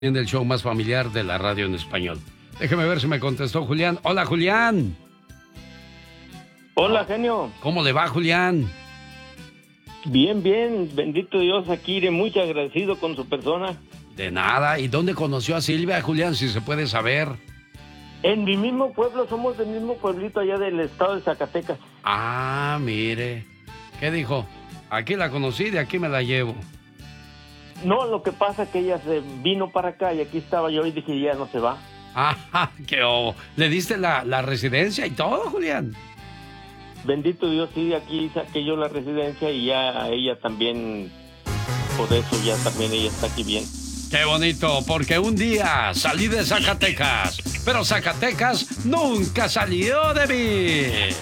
del show más familiar de la radio en español. Déjeme ver si me contestó Julián. Hola, Julián. Hola, genio. ¿Cómo le va, Julián? Bien, bien. Bendito Dios, aquí de muy agradecido con su persona. De nada. ¿Y dónde conoció a Silvia, Julián, si se puede saber? En mi mismo pueblo, somos del mismo pueblito allá del estado de Zacatecas. Ah, mire. ¿Qué dijo? Aquí la conocí, de aquí me la llevo. No, lo que pasa es que ella se vino para acá y aquí estaba yo y dije, ya no se va. Ah, qué obo. ¿Le diste la residencia y todo, Julián? Bendito Dios, sí, aquí saqué yo la residencia y ya ella también, por eso ya también ella está aquí bien. Qué bonito, porque un día salí de Zacatecas, pero Zacatecas nunca salió de mí.